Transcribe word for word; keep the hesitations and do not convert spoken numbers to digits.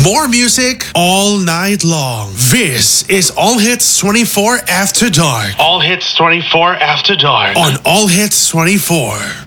More music all night long. This is All Hits twenty-four After Dark. All Hits twenty-four After Dark. On All Hits twenty-four.